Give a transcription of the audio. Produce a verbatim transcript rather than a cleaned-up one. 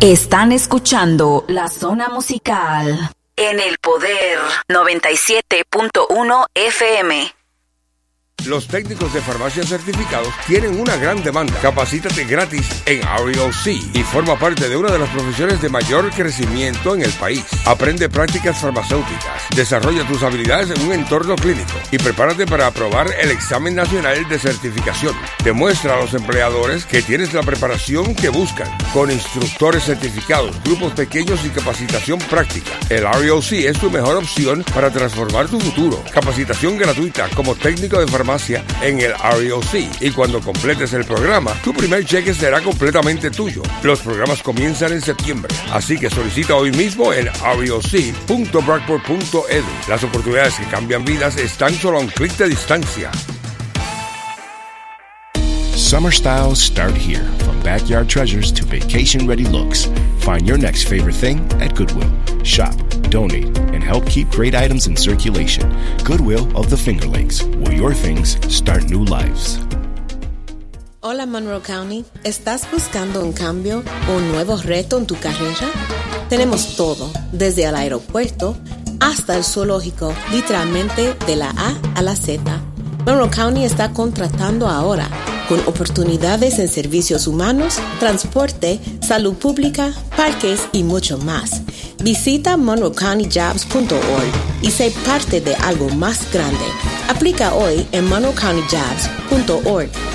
Están escuchando La Zona Musical en El Poder noventa y siete punto uno F M. Los técnicos de farmacia certificados tienen una gran demanda. Capacítate gratis en R E O C y forma parte de una de las profesiones de mayor crecimiento en el país. Aprende prácticas farmacéuticas, desarrolla tus habilidades en un entorno clínico y prepárate para aprobar el examen nacional de certificación. Demuestra a los empleadores que tienes la preparación que buscan, con instructores certificados, grupos pequeños y capacitación práctica. El R E O C es tu mejor opción para transformar tu futuro. Capacitación gratuita como técnico de farmacia en el R E O C, y cuando completes el programa, tu primer cheque será completamente tuyo. Los programas comienzan en septiembre, así que solicita hoy mismo en R E O C punto bracport punto edu. Las oportunidades que cambian vidas están solo a un clic de distancia. Summer styles start here, from backyard treasures to vacation-ready looks. Find your next favorite thing at Goodwill. Shop, donate, and help keep great items in circulation. Goodwill of the Finger Lakes, where your things start new lives. Hola Monroe County, ¿estás buscando un cambio o un nuevo reto en tu carrera? Tenemos todo, desde el aeropuerto hasta el zoológico, literalmente de la A a la Z. Monroe County está contratando ahora, con oportunidades en servicios humanos, transporte, salud pública, parques y mucho más. Visita monroe county jobs punto org y sé parte de algo más grande. Aplica hoy en monroe county jobs punto org